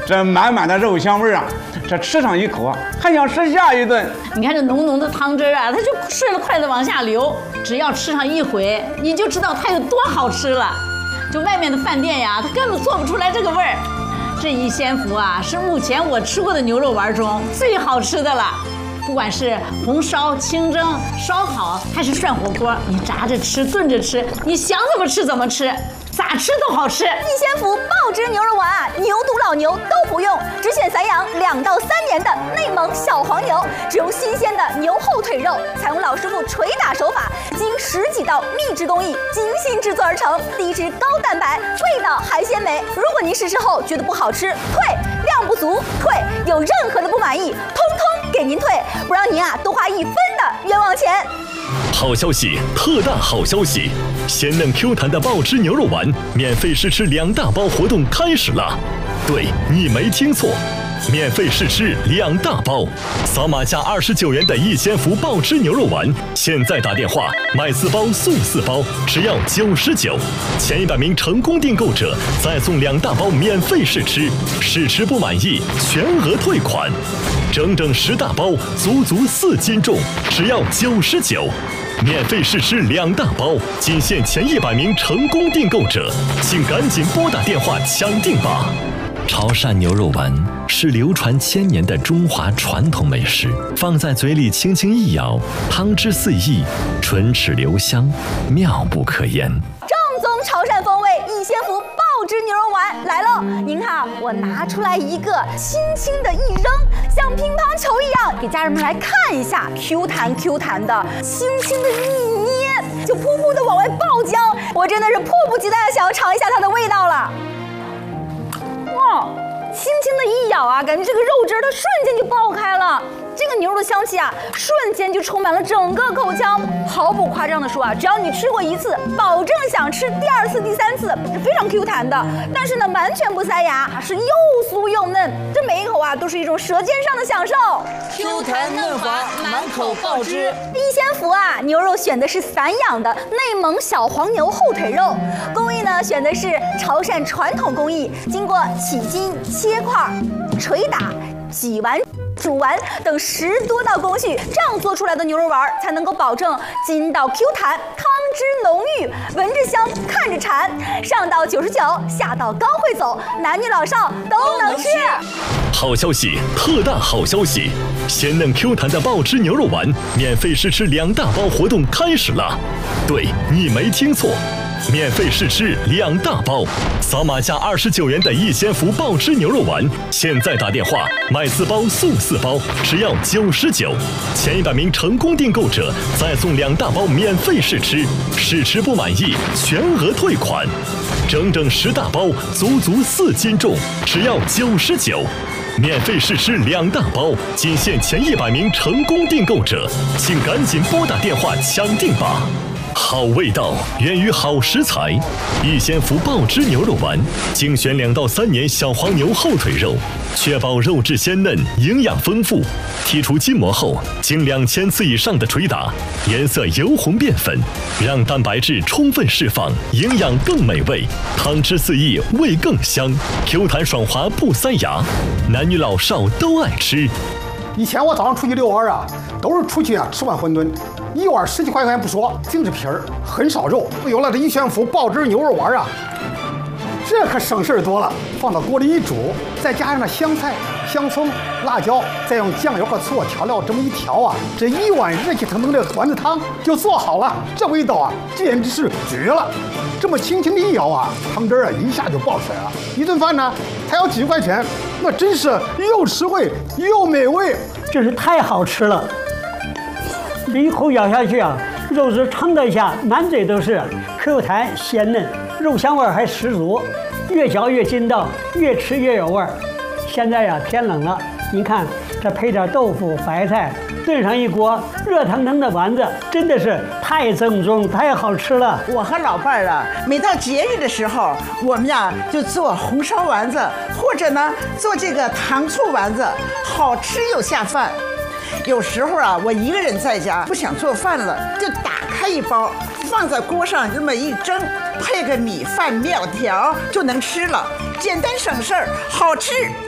这满满的肉香味啊，这吃上一口啊，还想吃下一顿。 你看这浓浓的汤汁啊，它就顺着筷子往下流，只要吃上一回，你就知道它有多好吃了。就外面的饭店呀，它根本做不出来这个味儿。这一仙福啊，是目前我吃过的牛肉丸中最好吃的了。不管是红烧、清蒸、烧烤，还是涮火锅，你炸着吃、炖着吃，你想怎么吃怎么吃，咋吃都好吃。 一仙福爆汁牛肉丸啊，牛犊老牛都不用，只选散养2到3年的内蒙小黄牛，只用新鲜的牛后腿肉，采用老师傅捶打手法，经10几道秘制工艺精心制作而成，低脂高蛋白，味道还鲜美。如果您试吃后觉得不好吃，退；量不足，退；有任何的不满意，通通给您退，不让您多花1分的冤枉钱。 好消息，特大好消息！鲜嫩 Q 弹的爆汁牛肉丸免费试吃2大包活动开始了。对，你没听错，免费试吃2大包，扫码价29元的一仙福爆汁牛肉丸，现在打电话买4包送4包，只要99，前100名成功订购者再送2大包免费试吃，试吃不满意全额退款，整整10大包，足4斤重，只要99。免费试吃2大包，仅限前100名成功订购者，请赶紧拨打电话抢订吧。潮汕牛肉丸是流传1000年的中华传统美食，放在嘴里轻轻一咬，汤汁四溢，唇齿留香，妙不可言。 正宗潮汕风味一仙福爆汁牛肉丸来喽！您看，我拿出来一个，轻轻的一扔，像乒乓球一样，给家人们来看一下，Q 弹 Q 弹的，轻轻的一捏，就噗噗的往外爆浆。我真的是迫不及待的想要尝一下它的味道了。哇，轻轻的一咬啊，感觉这个肉汁它瞬间就爆开了。这个牛肉的香气啊，瞬间就充满了整个口腔。毫不夸张的说啊，只要你吃过1次，保证想吃第2次、第3次，是非常 Q 弹的。但是呢，完全不塞牙，是又酥又嫩，这每一口啊都是一种舌尖上的享受。 Q 弹嫩滑，满口爆汁。 一仙福啊，牛肉选的是散养的内蒙小黄牛后腿肉，工艺呢选的是潮汕传统工艺，经过起筋、切块、捶打、挤完、煮完等10多道工序，这样做出来的牛肉丸才能够保证筋道 Q 弹，汤汁浓郁，闻着香，看着馋。上到99，下到高会走，男女老少都能吃。 好消息，特大好消息！鲜嫩 Q 弹的爆汁牛肉丸免费试吃2大包活动开始了。对，你没听错，免费试吃2大包，扫码价29元的一仙福爆汁牛肉丸，现在打电话买4包送4包，只要99，前100名成功订购者再送2大包免费试吃，试吃不满意全额退款，整整10大包，足4斤重，只要99。免费试吃2大包，仅限前100名成功订购者，请赶紧拨打电话抢订吧。好味道源于好食材，一仙福爆汁牛肉丸精选2到3年小黄牛后腿肉，确保肉质鲜嫩、营养丰富。剔除筋膜后，经2000次以上的捶打，颜色由红变粉，让蛋白质充分释放，营养更美味，汤汁四溢，味更香，Q 弹爽滑不塞牙，男女老少都爱吃。 以前我早上出去遛弯啊，都是出去吃碗馄饨，1碗10几块钱不说，净是皮儿，很少肉。有了这一仙福爆汁牛肉丸啊，这可省事儿多了。放到锅里一煮，再加上香菜、香葱、辣椒，再用酱油和醋调料这么一调啊，这1碗热气腾腾的丸子汤就做好了。这味道啊，简直是绝了！这么轻轻的一咬啊，汤汁啊一下就爆出来了。一顿饭呢，才要几块钱，那真是又实惠又美味， 真是太好吃了！这一口咬下去啊，肉质撑得下，满嘴都是 Q 弹鲜嫩，肉香味还十足，越嚼越筋道，越吃越有味儿。现在呀，天冷了，您看这配点豆腐、白菜，炖上一锅热腾腾的丸子，真的是太正宗、太好吃了。 我和老伴儿啊，每到节日的时候，我们呀就做红烧丸子，或者呢做这个糖醋丸子，好吃又下饭。有时候啊，我一个人在家不想做饭了，就打开一包，放在锅上这么一蒸，配个米饭、面条就能吃了，简单省事儿，好吃。